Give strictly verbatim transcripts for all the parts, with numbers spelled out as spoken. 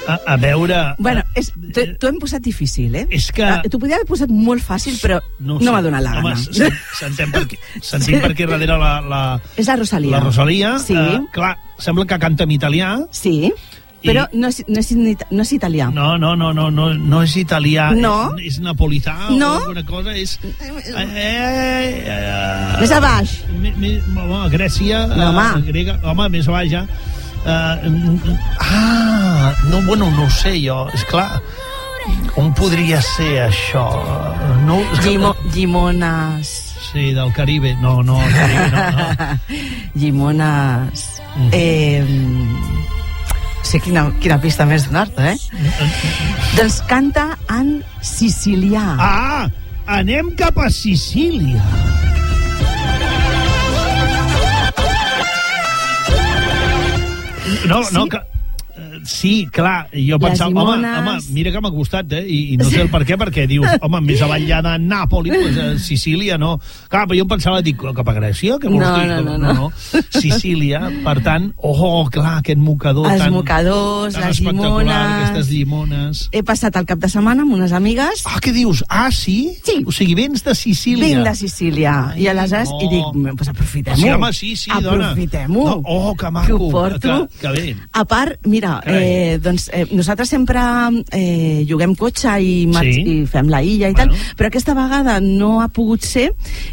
A, a veure... Bueno, és, t'ho hem posat difícil, eh? És que... T'ho podia haver posat molt fàcil, però no, no m'ha donat la gana. Home, sentem per aquí, sentim per aquí darrere la, la... És la Rosalia. La Rosalia. Sí. Uh, clar, sembla que canta en italià. Sí, però I... no, és, no, és, no és italià. No, no, no, no, no, no és italià. No. És, és napolità no. o alguna cosa. És... Eh, eh, eh, més a baix. Me, me, home, Grècia, no, home. Uh, grega, home, més a baix ja. Uh, ah, no, bueno, no ho sé jo, és clar, on podria ser això? No, Gimo, Gimones. Sí, del Caribe, no, no, el Caribe, no, no. Gimones. Mm. Eh, sí, quina, quina pista més donar-te, eh? Doncs canta en sicilià. Ah, anem cap a Sicília. No, sí? no, que... Sí, clar, jo pensava, home, home, mira que m'ha costat, eh? I, i no sé el per què, perquè dius, home, més avall ja de Nàpoli, pues, a Sicília, no. Clar, però jo em pensava, dic, cap a Grècia? Que no, no, no, no, no. Sicília, per tant, oh, clar, aquest mocador els tan, mocadors, tan les espectacular, llimones. aquestes llimones. He passat el cap de setmana amb unes amigues. Ah, què dius? Ah, sí? Sí. O sigui, vens de Sicília. Vinc de Sicília. Ai, I aleshores, no. I dic, pues aprofitem-ho. Sí, home, sí, sí, dona. Aprofitem-ho. No, oh, que maco. Que ho porto. Que, que bé. A part, mira, eh, doncs, eh, nosaltres sempre eh, lloguem cotxe i, sí. i fem la illa i bueno. tal, però aquesta vegada no ha pogut ser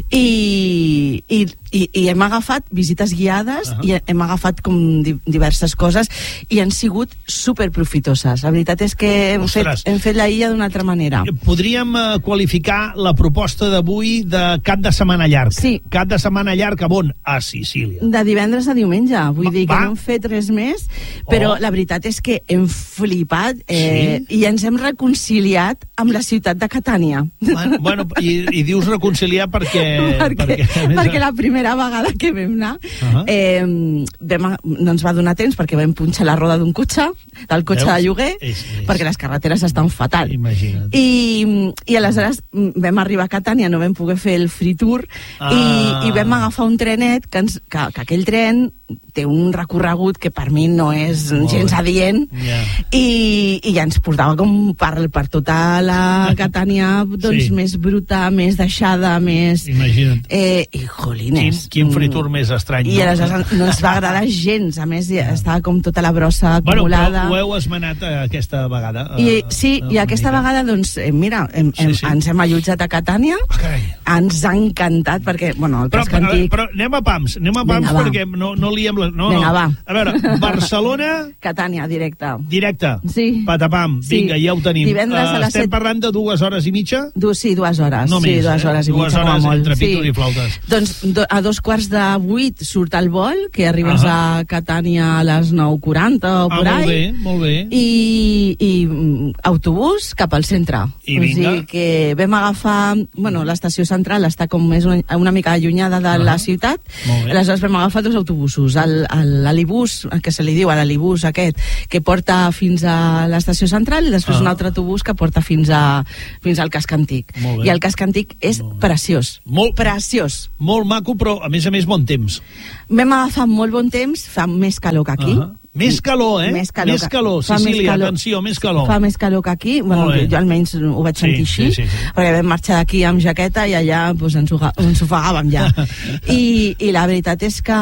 i, i, i, i hem agafat visites guiades uh -huh. i hem agafat com di diverses coses i han sigut superprofitoses. La veritat és que hem fet, hem fet la illa d'una altra manera. Podríem uh, qualificar la proposta d'avui de cap de setmana llarg. Sí. Cap de setmana llarg a on? A Sicília. De divendres a diumenge. Vull Va, dir que va. no hem fet res més, però oh. la veritat és que hem flipat eh, sí? i ens hem reconciliat amb la ciutat de Catània. Bueno, bueno i, i dius reconciliar perquè... perquè, perquè, perquè la primera vegada que vam anar uh -huh. eh, vam, no ens va donar temps perquè vam punxar la roda d'un cotxe, del cotxe Veus? de lloguer, és, és... perquè les carreteres estan fatal. Imagina't. I, i aleshores vam arribar a Catània, no vam poder fer el free tour ah. i, i vam agafar un trenet que, ens, que, que aquell tren té un recorregut que per mi no és Molt gens bé. adient yeah. i, i ja ens portava com per, per tota la Catània doncs, sí. més bruta, més deixada, més... Imagina't. Eh, I, jolines... Quin, quin free tour més estrany. I aleshores no ens va agradar gens, a més yeah. estava com tota la brossa acumulada. Bueno, però ho heu esmenat aquesta vegada. I, uh, sí, uh, i aquesta mica. vegada, doncs, eh, mira, hem, sí, hem, sí. ens hem allotjat a Catània, oh, ens ha encantat, perquè, bueno, el però, casc antic... Però anem a pams, anem a pams Vinga, perquè no, no liem... La, no, Vinga, no. va. A veure, Barcelona... Catània, directe. Directe. Sí. Patapam, vinga, sí. ja ho tenim. Divendres uh, a les estem set... parlant de dues hores i mitja? Du, sí, dues hores. No sí, més, dues eh? hores i dues mitja, hores molt. entre pitos sí. i flautes. Doncs do, a dos quarts de vuit surt el vol, que arribes uh -huh. a Catània a les nou quaranta o ah, por ahí. Molt bé, molt bé. I, i mm, autobús cap al centre. I o vinga. sigui que vam agafar... Bueno, l'estació central està com més una, una mica allunyada de uh -huh. la ciutat. Aleshores vam agafar dos autobusos. L'alibús, que se li diu a l'alibús aquest, que porta fins a l'estació central, i després uh -huh. un altre autobús que porta fins, a, fins al casc antic. I el casc antic és preciós. Molt, preciós. Molt maco, però a més a més bon temps. Vam agafar molt bon temps, fa més calor que aquí. Uh -huh. Més calor, eh? Més calor, més calor. Sicília, més calor. Atenció, més calor. Fa més calor que aquí. Bueno, jo, jo almenys ho vaig sentir sí, així, sí, sí, sí. perquè vam marxar d'aquí amb jaqueta i allà pues, ens, ens ofegàvem ja. I, I la veritat és que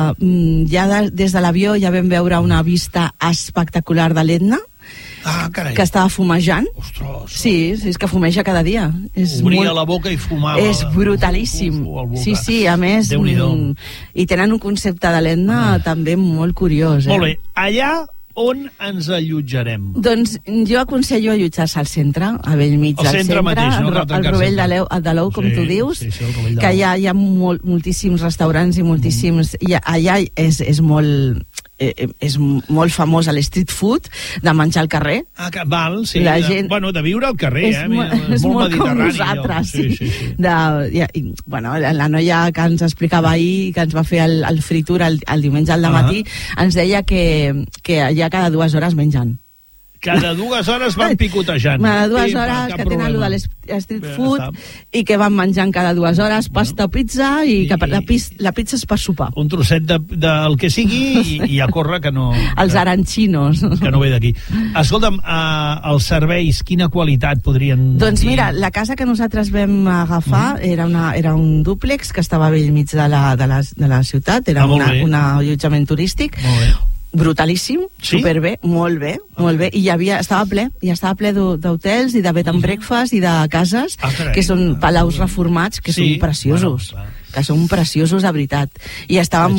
ja de, des de l'avió ja vam veure una vista espectacular de l'Etna. Ah, carai. Que estava fumejant. Ostres. Sí, sí, és que fumeja cada dia. És Obria molt... la boca i fumava. És brutalíssim. Uf, uf, sí, sí, a més... Mm, I tenen un concepte de l'Etna ah. també molt curiós. Eh? Molt bé. Allà on ens allotjarem? Doncs jo aconsello allotjar-se al centre, a bell mig del centre, centre mateix, no? al Rovell de l'Ou, com sí, tu dius, sí, sí, el que allà hi ha molt, moltíssims restaurants i moltíssims... Mm. I allà és, és molt... Eh, és molt famós a l'street food, de menjar al carrer. Ah, que, val, sí. La de, gent... Bueno, de viure al carrer, és eh? Molt, és, és molt, molt com mediterrani. nosaltres, sí. sí, sí, sí. De, i, bueno, la noia que ens explicava ahir, que ens va fer el, el free tour el, el diumenge al dematí, uh -huh. ens deia que, que allà cada dues hores mengen. cada dues hores van picotejant. Cada dues hores, que tenen allò de l'street food, i que van menjant cada dues hores pasta o pizza, i que la pizza és per sopar. Un trosset del que sigui, i a córrer, que no... Els aranxinos. Que no ve d'aquí. Escolta'm, els serveis, quina qualitat podrien... Doncs mira, la casa que nosaltres vam agafar era un dúplex que estava a bell mig de la ciutat, era un allotjament turístic, brutalíssim, superbé, molt bé, molt bé, i hi havia, estava ple, i estava ple d'hotels i de bed and breakfast i de cases, que són palaus reformats, que són preciosos, que són preciosos de veritat, i estàvem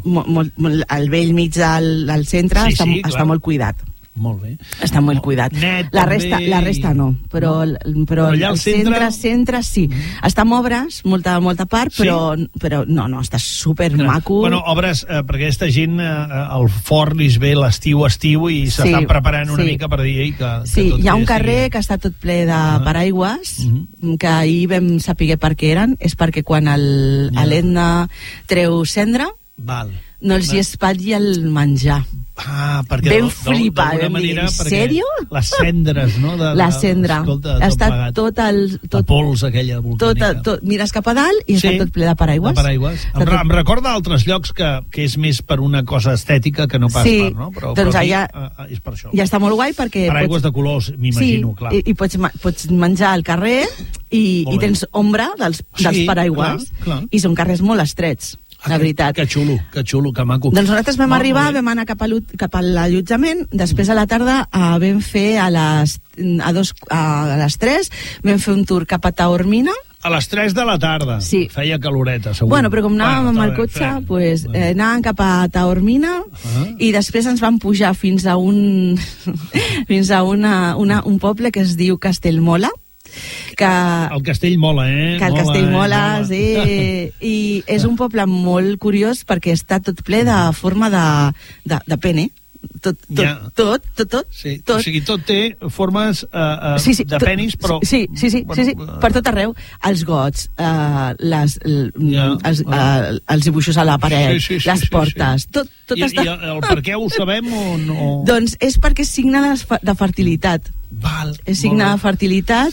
al vell mig del centre, està molt cuidat. Molt bé. Està molt cuidat. Net, la resta, la resta no, però, no. però, però el centre, centre sí. Està amb obres, molta, molta part, però, sí? però no, no, està super maco. Bueno, obres, eh, perquè aquesta gent, eh, el fort li ve l'estiu, estiu, i s'estan sí, preparant una sí. mica per dir que, que sí, tot hi ha un carrer sigui... que està tot ple de paraigües, uh -huh. que ahir vam saber per què eren, és perquè quan l'Etna treu cendra, Val. no els hi espatlli el menjar. Ah, perquè ben flipar, d'alguna manera, en sèrio? Les cendres, no? De, la cendra. Escolta, està tot el... Tot, la pols aquella volcànica. Tot, tot, mires cap a dalt i sí, està tot ple de paraigües. De paraigües. Em, tot... em recorda altres llocs que, que és més per una cosa estètica que no pas sí, per, no? Però, doncs però aquí allà, uh, és per això. Ja està molt guai perquè... Paraigües pots, de colors, m'imagino, sí, clar. I, i pots, pots menjar al carrer i, i tens ombra dels, sí, dels paraigües. Clar, clar. I són carrers molt estrets. La veritat. Que xulo, que xulo, que maco. Doncs nosaltres vam arribar, vam anar cap a, cap a l'allotjament, després a la tarda uh, vam fer a les, a, dos, a les tres, vam fer un tour cap a Taormina. A les tres de la tarda? Sí. Feia caloreta, segur. Bueno, però com anàvem bueno, amb el cotxe, fred. pues, eh, anàvem cap a Taormina uh -huh. i després ens vam pujar fins a un fins a una, una, un poble que es diu Castellmola. Que, el castell mola, eh? Que el mola, castell mola, eh? mola. sí. I és un poble molt curiós perquè està tot ple de forma de, de, de pene. Tot, tot, ja. tot, tot, tot, sí. tot. O sigui, tot té formes uh, uh, sí, sí, de penis, però... Sí, sí, sí, bueno, sí, sí, per tot arreu. Els gots, uh, les, ja, els, uh, els dibuixos a la paret, sí, sí, sí, les sí, portes, sí, sí. tot, tot I, està... I el, el per què ho sabem o no? Doncs és perquè és signe de, de fertilitat. Val, és signe de fertilitat.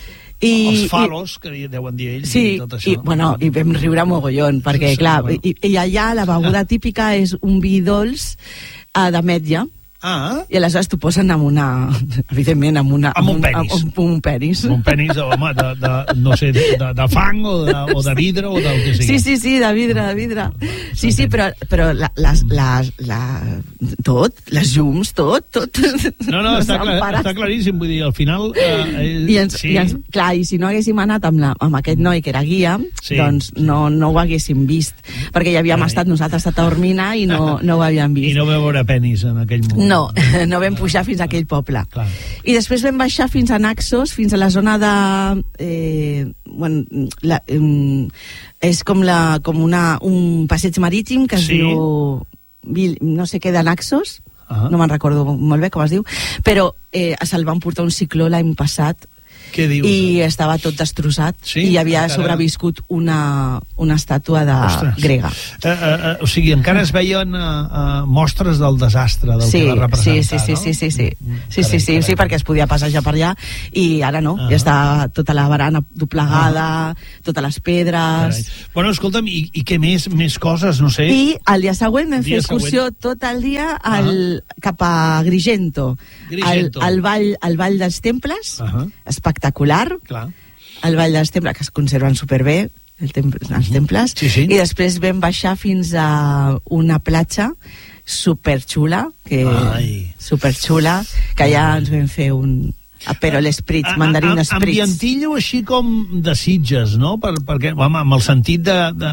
I, els falos, i, que deuen dir ells, sí, i tot això. I, bueno, i vam riure mogollon, perquè, sí, clar, bueno. i, i allà la beguda típica és un vi dolç uh, d'ametlla, Ah. I aleshores t'ho posen amb una... Evidentment, amb una... Amb un penis. Amb un penis. Amb un penis, home, de, de, no sé, de, de fang o de, o de vidre o del que sigui. Sí, sí, sí, de vidre, de vidre. Sí, sí, però, però la, les, les, la, tot, les llums, tot, tot... No, no, està, clar, està claríssim, vull dir, al final... Eh, I, ens, sí. i ens, clar, i si no haguéssim anat amb, la, amb aquest noi que era guia, sí, doncs no, no ho haguéssim vist, perquè ja havíem Ai. estat nosaltres a Taormina i no, no ho havíem vist. I no vam veure penis en aquell moment. No, no vam pujar fins a aquell poble. Clar. I després vam baixar fins a Naxos, fins a la zona de... Eh, bueno, la, eh, és com, la, com una, un passeig marítim que es sí. diu... No sé què de Naxos, uh-huh. no me'n recordo molt bé com es diu, però eh, se'l van portar un cicló l'any passat. Què dius? I estava tot destrossat, sí? I havia encara... sobreviscut una, una estàtua de grega. Uh, uh, uh, o sigui, encara es veien uh, uh, mostres del desastre del sí, que va representar, sí, sí, no? Sí, sí, sí. Mm, sí, carai, sí, sí, sí, perquè es podia passejar per allà i ara no, uh-huh. ja està tota la barana doblegada, uh-huh. totes les pedres... Carai. Bueno, escolta'm, i, i què més? Més coses, no sé? I el dia següent vam fer excursió següent. tot el dia al, uh-huh. cap a Grigento, Grigento. Al, al, vall, al Vall dels Temples, uh-huh. espectacular. Clar. El Vall dels Temples, que es conserven superbé, el temple, els temples, sí, sí. i després vam baixar fins a una platja superxula, que Ai. superxula, que allà ens vam fer un... Però l'Espritz, mandarín Espritz. Ambientillo així com de Sitges, no? Per, perquè, home, amb el sentit de... de...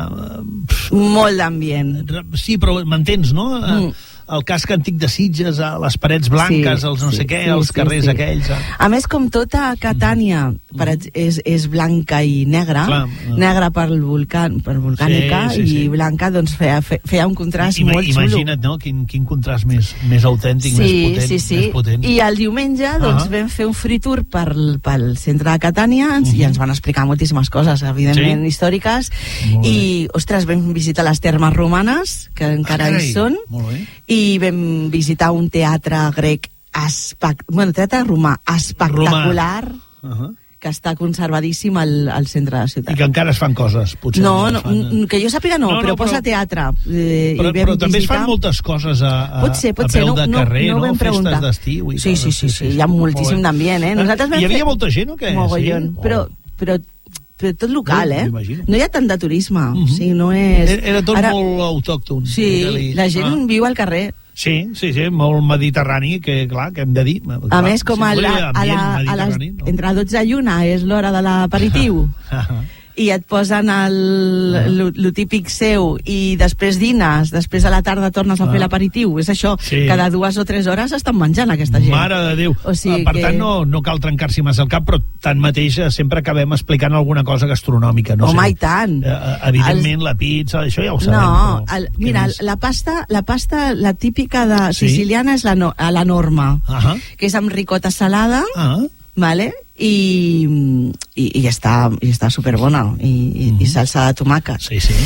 Molt d'ambient. Sí, però m'entens, no? Mm. El casc antic de Sitges, les parets blanques, sí, els no sí, sé què, sí, els carrers sí, sí. aquells... Eh? A més, com tota Catània mm. per, és, és blanca i negra, Clar, no. negra per, volcan, per volcànica sí, sí, sí. i blanca, doncs feia, feia un contrast I, molt xulo. Imagina't, no?, quin, quin contrast més, més autèntic, sí, més potent. Sí, sí, més potent. I el diumenge doncs, uh -huh. vam fer un free tour per, pel centre de Catània uh -huh. i ens van explicar moltíssimes coses, evidentment sí? històriques, i, ostres, vam visitar les termes romanes, que encara ah, hi són, molt bé. i vam visitar un teatre grec espect... bueno, teatre romà espectacular, romà. Uh-huh. Que està conservadíssim al, al centre de la ciutat. I que encara es fan coses, potser. No, no fan... que jo sàpiga no, no, no però, però posa teatre. Eh, però però també es fan moltes coses a, a, pot ser, pot a peu ser. de carrer, no? no? no Festes d'estiu. Sí, sí, sí, sí, hi ha moltíssim d'ambient, eh? Nosaltres hi havia fer... molta gent o què? Mogollon, sí? però, però, però tot local, eh? No hi ha tant de turisme, uh-huh. o sigui, no és... Era tot Ara... molt autòcton. Sí, la gent ah. viu al carrer. Sí, sí, sí, molt mediterrani, que clar, que hem de dir. Clar, a més, com a, la, a, la, a les, no? entre dotze i una és l'hora de l'aperitiu, i et posen el, lo, lo típic seu, i després dines, després a la tarda tornes a fer l'aperitiu, és això, sí. cada dues o tres hores estan menjant aquesta gent. Mare de Déu. O sigui per que... tant, no, no cal trencar-s'hi massa el cap, però tanmateix sempre acabem explicant alguna cosa gastronòmica. No Home, sé. i tant. Eh, evidentment, el... la pizza, això ja ho sabem. No, però... el, mira, la pasta, la pasta, la típica de sí? siciliana és la, no, la norma, uh-huh. que és amb ricota salada, uh-huh. vale? I, i, i està, i està superbona i, i, uh-huh. i salsa de tomàquet sí, sí.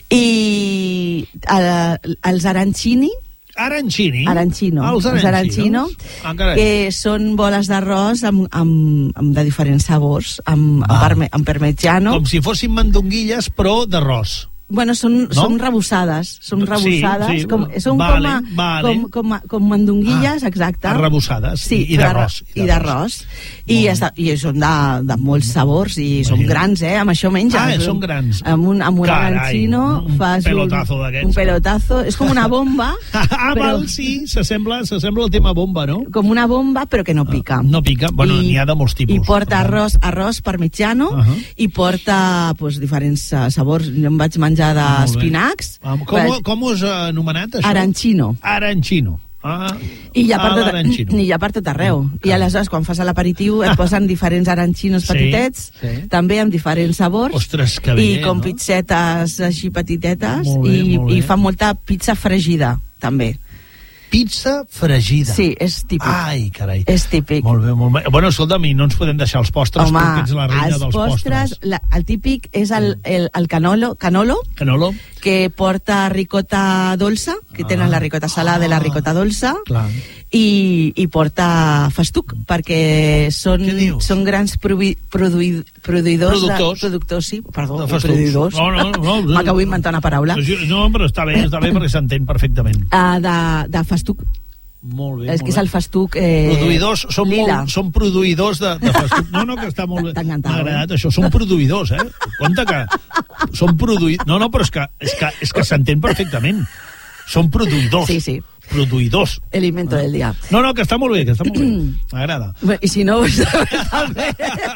i el, els arancini arancini? arancino, els arancino ah, que són boles d'arròs amb, amb, amb de diferents sabors amb, amb, parme, amb parmigiano, com si fossin mandonguilles però d'arròs. Bueno, són, no? són rebossades, són rebossades, sí, sí. Com, són vale, com, a, vale. com, com, a, com mandonguilles, ah, exacte. Arrebossades, sí, i d'arròs. I d'arròs. I, està, I són de, de molts sabors, i són grans, eh? Amb això menges. Ah, són grans. Amb un, amb un arancino fas un pelotazo d'aquests. Un pelotazo, és com una bomba. ah, però, val, sí, s'assembla al tema bomba, no? Com una bomba, però que no pica. No pica, bueno, n'hi ha de molts tipus. I porta arròs, arròs parmigiano, uh -huh. i porta pues, diferents uh, sabors. Jo em vaig menjar d'espinacs. Com, com, com us ha anomenat, això? Arancino. Arancino. Ah, I ja per tot, i ja per tot arreu. Mm, I aleshores, quan fas l'aperitiu, et posen diferents arancinos sí, petitets, sí. també amb diferents sabors. Ostres, que bé, i com no? pizzetes així petitetes, molt bé, i, molt bé. i fan molta pizza fregida, també. Pizza fregida. Sí, és típic. Ai, carai. És típic. Molt bé, molt bé. Bueno, escolta'm, i no ens podem deixar els postres, home, tu que ets la reina dels postres. postres la, el típic és el, el, el canolo, canolo, canolo, que porta ricota dolça, que ah. tenen la ricota salada ah. i la ricota dolça, clar. I, i porta festuc, perquè són, són grans provi, produï, produïdors productors. De, productors, sí, perdó, de produïdors. No, no, no, no. M'acabo d'inventar una paraula. No, però està bé, està bé perquè s'entén perfectament. Uh, de, de festuc. Molt bé, és molt que és bé. el festuc eh, produïdors, són, molt, són produïdors de, de festuc. No, no, que està molt bé. M'ha agradat això, són produïdors, eh? Compte que són produïdors. No, no, però és que, és que, és que s'entén perfectament. Són produïdors. Sí, sí. Produïdors. El invento del dia. No, no, que està molt bé, que està molt bé. M'agrada. I si no, està bé.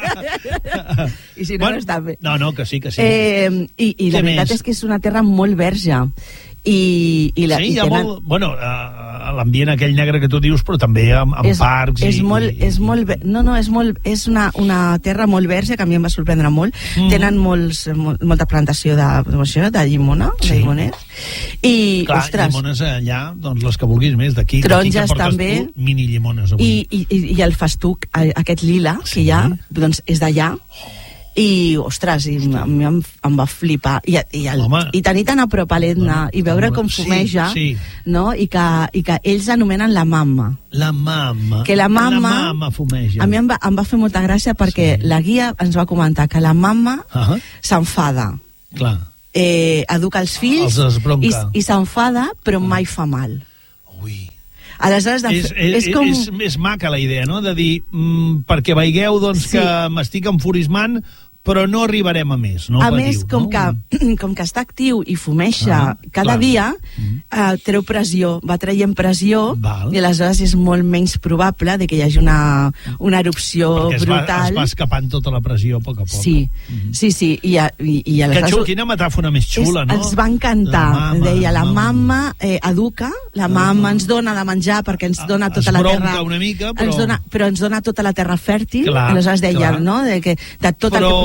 I si no, bueno, no està bé. No, no, que sí, que sí. Eh, I i la veritat més? És que és una terra molt verge. I, i la, sí, i hi ha tenen... molt... Bueno, uh, l'ambient aquell negre que tu dius, però també amb, amb és, parcs és i, molt, i... és molt... No, no, és, molt, és una, una terra molt verge, que a mi em va sorprendre molt. Mm. Tenen molts, molt, molta plantació de, això, de llimona, sí. de llimoners. I, clar, ostres... llimones allà, doncs les que vulguis més, d'aquí. Taronges que també. Tu, mini llimones avui. I, i, I el festuc, aquest lila, sí. que hi ha, doncs és d'allà. I, ostres, i a mi em, em va flipar i, i, el, i tenir tan a prop a l'Etna i veure com fumeja sí, sí. No? I, que, i que ells anomenen la mamma la mamma que la mamma, la mamma fumeja. A mi em va, em va fer molta gràcia perquè sí. la guia ens va comentar que la mamma uh-huh. s'enfada clar eh, educa els fills els i, i s'enfada però mai fa mal. Ui. Aleshores, de, és, és, és, com... és, és maca la idea, no?, de dir, mm, perquè veieu doncs, sí. que m'estic enfurismant, però no arribarem a més. No a patiu, més, com, no? que, com que està actiu i fumeja ah, cada clar. dia, eh, treu pressió, va traient pressió, Val. i aleshores és molt menys probable de que hi hagi una, una erupció perquè brutal. Perquè es va escapant tota la pressió a poc a poc. Sí, mm-hmm. sí, sí. I, i, i aleshores... Que xula, quina metàfora més xula, és, no? Ens va encantar. La mama, deia, la mamma eh, educa, la mamma ens dona de menjar perquè ens dona tota es la terra... una mica, però... Ens dona, però ens dona tota la terra fèrtil. Clar, aleshores deia, clar. no?, de, que, de tot però... el que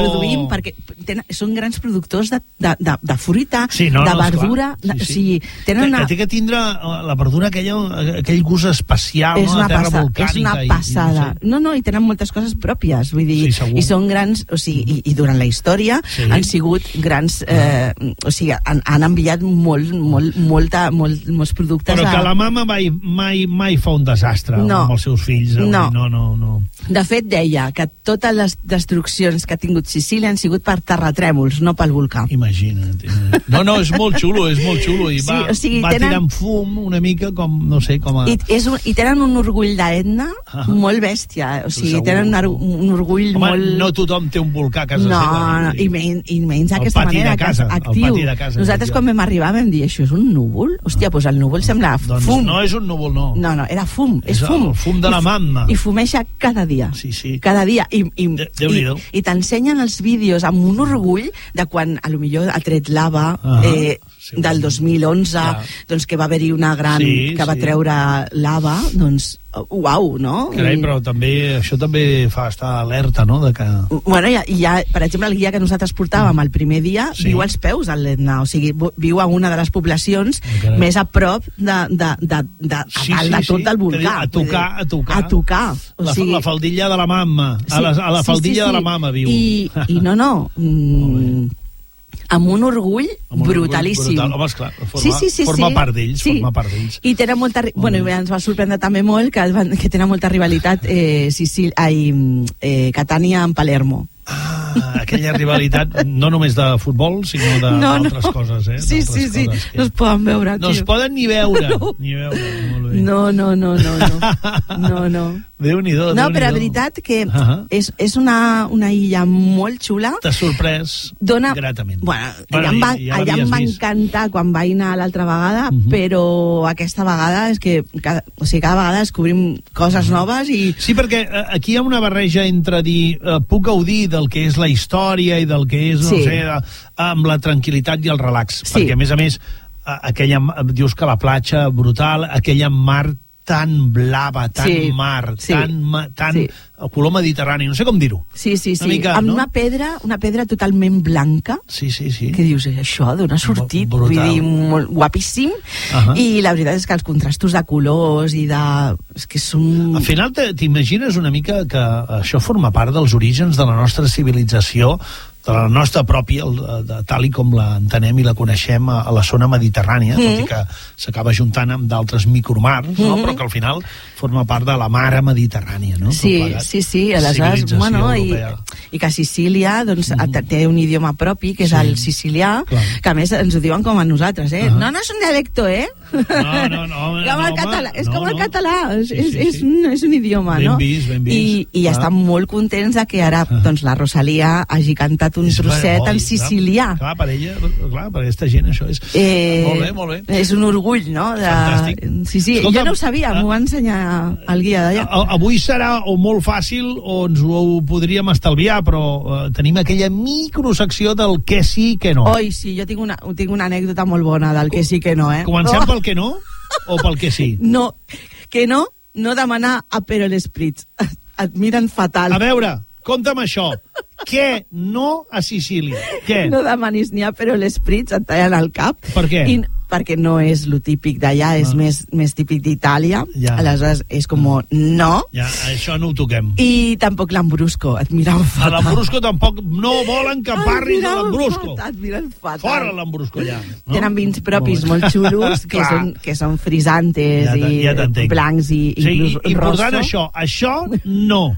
produïm, perquè tenen, són grans productors de, de, de, de fruita, sí, no, de no, verdura, sí, sí. O sigui, tenen una... Que té que tindre la verdura aquella, aquell gust especial, és no? una La terra passa, volcànica. És una passada. I, i no, no, i tenen moltes coses pròpies, vull dir, sí, i són grans, o sigui, i, i durant la història sí. han sigut grans, eh, o sigui, han, han enviat molt, molt, molta, molt, molts productes. Però a... que la mama mai, mai, mai fa un desastre no. amb els seus fills. No. no, no, no. De fet, deia que totes les destruccions que ha tingut Sicília han sigut per terratrèmols, no pel volcà. Imagina't. No, no, és molt xulo, és molt xulo. I sí, va, o sigui, va tenen... tirant fum una mica com, no sé, com a... I, és un, i tenen un orgull d'Etna uh -huh. molt bèstia. O sigui, segur, tenen un, un orgull Home, molt... no tothom té un volcà a casa no, seva. No, i, men, i menys d'aquesta manera, casa, actiu. De casa, Nosaltres, quan vam arribar, vam dir, això és un núvol? Hòstia, doncs el núvol sembla doncs fum. No és un núvol, no. No, no, era fum, és, és fum. El fum de la mamma. I fumeixa cada dia. Sí, sí. Cada dia. I, i, i, i t'ensenyen els vídeos amb un orgull de quan, a lo millor, ha tret lava uh -huh. eh, sí, del dos mil onze, ja. doncs que va haver-hi una gran... Sí, que va sí. treure lava, doncs, uau, no? Carai, I... però també, això també fa estar alerta, no?, de que... Bueno, ja, ja, per exemple, el guia que nosaltres portàvem el primer dia sí. viu als peus de l'Etna, o sigui, viu a una de les poblacions oh, més a prop de, de, de, de, a sí, dalt de sí, tot sí. del volcà. A tocar, a tocar. A tocar. O la, sigui... la faldilla de la mama. Sí, a la, a la faldilla sí, sí, sí. de la mama viu. I, i no, no... Mm, amb un orgull amb un brutalíssim. Brutal. Home, esclar, forma, sí, sí, sí, forma sí. part d'ells, sí. forma part d'ells. I tenen molta... Bueno, mm. ens va sorprendre també molt que, que tenen molta rivalitat eh, Sicília, ai, eh, Catània amb Palermo. Ah, aquella rivalitat no només de futbol, sinó d'altres no, no. coses, eh? Sí, sí, sí, que... no es poden veure, tio. No es poden ni veure. No, ni veure. Molt bé. No, no, no, no, no. No, no. Déu-n'hi-do, No, però la veritat que uh -huh. és, és una, una illa molt xula. T'ha sorprès Dona... gratament. Bueno, bueno, allà em va, ja allà em va encantar quan vaig anar l'altra vegada, uh -huh. però aquesta vegada és que cada, o sigui, cada vegada descobrim coses uh -huh. noves i... Sí, perquè aquí hi ha una barreja entre dir eh, puc gaudir del que és la història i del que és, no sí. sé, amb la tranquil·litat i el relax, sí. perquè a més a més aquella, dius que la platja brutal, aquella mar tan blava, tan sí, mar, sí, tan, tan sí. color mediterrani, no sé com dir-ho. Sí, sí, sí, una mica, amb no? una pedra, una pedra totalment blanca. Sí, sí, sí. Que dius, això d'on ha sortit? Vull dir, molt guapíssim. Uh -huh. I la veritat és que els contrastos de colors i de... És que són... Al final t'imagines una mica que això forma part dels orígens de la nostra civilització, de la nostra pròpia, de, tal i com la entenem i la coneixem a, a la zona mediterrània, mm. tot i que s'acaba juntant amb d'altres micromars, mm. no? Però que al final forma part de la mare mediterrània, no? Sí, sí, sí, aleshores, bueno, i, i que Sicília, doncs, mm. té un idioma propi, que és sí. el sicilià, clar. Que a més ens ho diuen com a nosaltres, eh? Uh -huh. No, no és un dialecto, eh? No, no, no. com no el català, és no, com el no. català, és, sí, sí, és, sí. Un, és un idioma, ben no? Vist, ben vist. I, i ah. estan molt contents de que ara, ah. doncs, la Rosalía hagi cantat un és trosset oi, en sicilià. Clar, clar, per ella, clar, per aquesta gent això és... Eh, molt bé, molt bé. És un orgull, no? De... Fantàstic. Sí, sí, escolta, jo no ho sabia, m'ho va ensenyar el guia d'allà. Avui serà o molt fàcil o ens ho podríem estalviar, però eh, tenim aquella microsecció del què sí, què no. Oi, sí, jo tinc una, tinc una anècdota molt bona del què sí, què no, eh? Comencem oh. pel què no o pel què sí? No, que no, no demanar a Aperol Spritz. Et miren fatal. A veure, compta'm això. Què no a Sicília? Què? No demanis ni a Aperol Spritz, et tallen el cap. Per què? I, perquè no és lo típic d'allà, és ah. més, més típic d'Itàlia. Ja. Aleshores és com no. Ja, això no ho toquem. I tampoc l'Ambrusco, et miren fatal. A l'Ambrusco tampoc no volen que parlis de l'Ambrusco. Et miren fatal. Fora l'Ambrusco ja. No? Tenen vins propis molt, molt xulos, que, són, que són frisantes ja i ja blancs i sí, inclús i, i rosso. I per tant això, això no.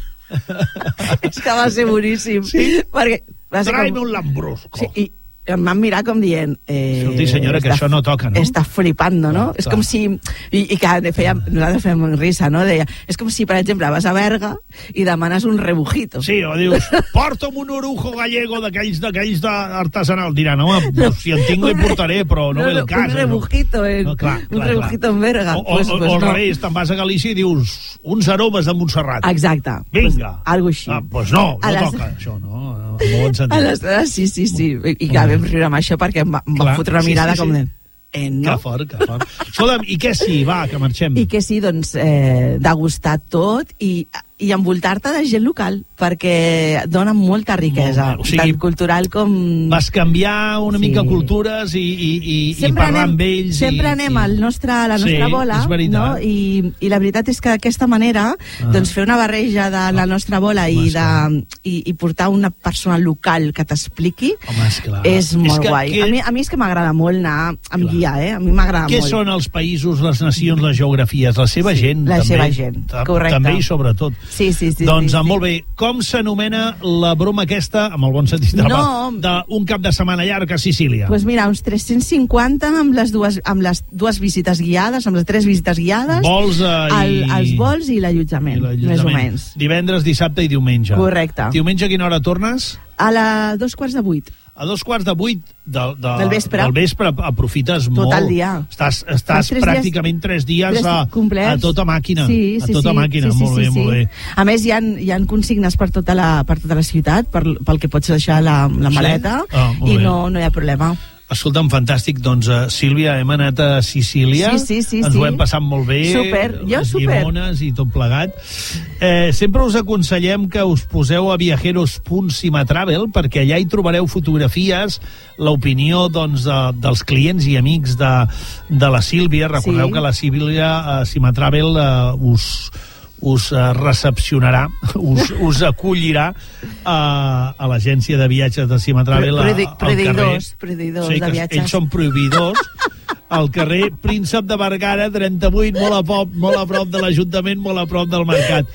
És que va ser boníssim. Sí? Perquè Traime com... un Lambrusco. Sí, i em van mirar com dient... Eh, Escolti, senyora, que això no toca, no? Està flipando, no? Clar, és clar. Com si... I, i que fèiem, nosaltres fèiem risa, no? Deia, és com si, per exemple, vas a Berga i demanes un rebujito. Sí, o dius, porta'm un orujo gallego d'aquells d'aquells d'artesanal. Diran, home, no, si en tinc li portaré, però no, no ve el cas. Un rebujito, no? en, no, clar, un clar, rebujito clar. en Berga. O, o, pues, pues o al no. revés, te'n vas a Galícia i dius, uns aromes de Montserrat. Exacte. Vinga. Pues, algo així. Ah, pues no, no les... toca això, no? No, no aleshores, sí, sí, sí. I que vam riure amb això perquè em va, em va fotre una mirada sí, sí, sí. com de... Eh, no? Que fort, que fort. Escolta'm, i què sí? Va, que marxem. I què sí, doncs, eh, degustar tot i i envoltar-te de gent local, perquè dona molta riquesa, molt, o sigui, tant cultural com... Vas canviar una sí. mica cultures i, i, i, i parlar anem, amb ells. Sempre i, anem i... al nostre, a la nostra sí, bola, no? I, i la veritat és que d'aquesta manera ah. doncs fer una barreja de la nostra bola i, de, i, i portar una persona local que t'expliqui és, és molt és que, guai. Que... A, mi, a mi és que m'agrada molt anar amb clar. guia, eh? A mi m'agrada molt. Què són els països, les nacions, les geografies? La seva sí, gent, la també. seva gent, correcte. També i sobretot. Sí, sí, sí. Doncs sí, sí. molt bé. Com s'anomena la broma aquesta, amb el bon sentit de la no. d'un cap de setmana llarg a Sicília? Doncs pues mira, uns tres-cents cinquanta amb les dues, amb les dues visites guiades, amb les tres visites guiades, vols, uh, el, i... els vols i l'allotjament, més o menys. Divendres, dissabte i diumenge. Correcte. Diumenge a quina hora tornes? A la dos quarts de vuit. A dos quarts de vuit de, de, del vespre, del vespre aprofites tot molt. el dia. Estàs, estàs tres pràcticament dies, tres dies tres a, a tota màquina. Sí, sí, a tota sí, màquina, sí, sí, molt sí, bé, sí. molt bé. A més, hi ha, hi ha consignes per tota la, per tota la ciutat, per, pel que pots deixar la, la maleta, sí? ah, i no, no hi ha problema. Escolta'm, fantàstic. Doncs, uh, Sílvia, hem anat a Sicília. Sí, sí, sí. Ens sí. ho hem passat molt bé. Super, jo les super. Llimones i tot plegat. Eh, sempre us aconsellem que us poseu a viajeros punt cimatravel, perquè allà hi trobareu fotografies, l'opinió doncs, de, dels clients i amics de, de la Sílvia. Recordeu sí. que la Sílvia a Cimatravel uh, us... us recepcionarà, us, us acollirà a, a l'agència de viatges de Cimatravel al carrer. Proveïdors, proveïdors sí, de viatges. Ells són proveïdors al carrer Príncep de Vergara, trenta-vuit, molt a prop, molt a prop de l'Ajuntament, molt a prop del mercat.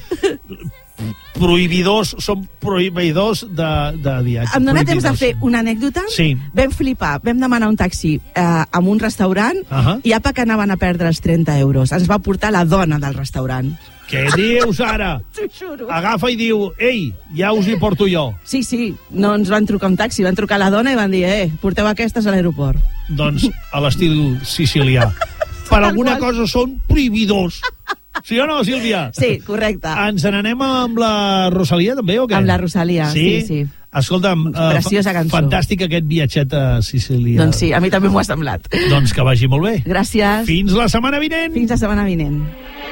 Prohibidors, són prohibidors de, de viatges. Em dóna temps de fer una anècdota? Sí. Vam flipar, vam demanar un taxi eh, a un restaurant uh -huh. i apa que anaven a perdre els trenta euros. Ens va portar la dona del restaurant. Què dius ara? T'ho juro. Agafa i diu, ei, ja us hi porto jo. Sí, sí, no ens van trucar un taxi, van trucar la dona i van dir, eh, porteu aquestes a l'aeroport. Doncs a l'estil sicilià. Per alguna cosa són prohibidors. Sí o no, Sílvia? Sí, correcte. Ens n'anem amb la Rosalia, també, o què? Amb la Rosalia, sí, sí. sí. Escolta'm, preciosa cançó. Fantàstic aquest viatget a Sicília. Doncs sí, a mi també m'ho ha semblat. Doncs que vagi molt bé. Gràcies. Fins la setmana vinent. Fins la setmana vinent.